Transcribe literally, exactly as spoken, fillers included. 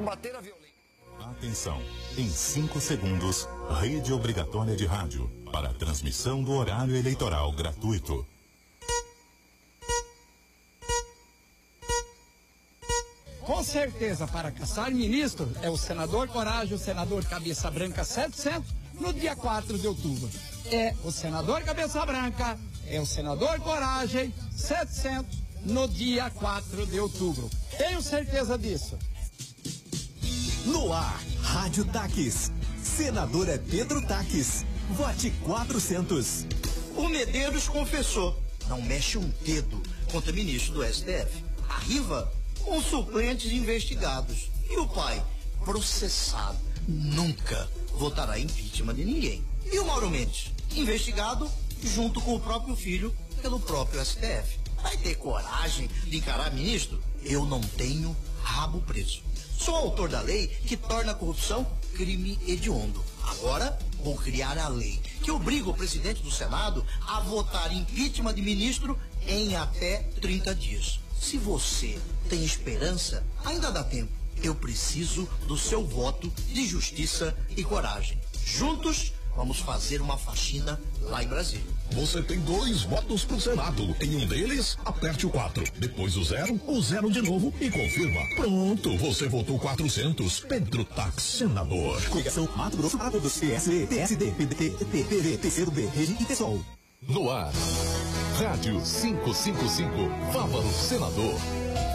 combater a violência. Atenção, em cinco segundos, rede obrigatória de rádio para a transmissão do horário eleitoral gratuito. Com certeza, para caçar ministro, é o senador Coragem, o senador Cabeça Branca setecentos, no dia quatro de outubro. É o senador Cabeça Branca, é o senador Coragem setecentos, no dia quatro de outubro. Tenho certeza disso. No ar, Rádio Taques. Senador é Pedro Taques. Vote quatrocentos. O Medeiros confessou, não mexe um dedo contra o ministro do S T F. A Riva, com suplentes investigados. E o pai, processado, nunca votará impeachment de ninguém. E o Mauro Mendes, investigado junto com o próprio filho pelo próprio S T F. Vai ter coragem de encarar ministro? Eu não tenho rabo preso. Sou autor da lei que torna a corrupção crime hediondo. Agora vou criar a lei que obriga o presidente do Senado a votar impeachment de ministro em até trinta dias. Se você tem esperança, ainda dá tempo. Eu preciso do seu voto de justiça e coragem. Juntos, vamos fazer uma faxina lá em Brasília. Você tem dois votos pro Senado. Em um deles, aperte o quatro. Depois o zero, o zero de novo e confirma. Pronto, você votou quatrocentos. Pedro Taques, senador. Coligação Mato Grosso, A todos, P S D, P S D, P D T, P T, P V, P C do B, Rede e PSOL. No ar, Rádio quinhentos e cinquenta e cinco, Fávaro Senador.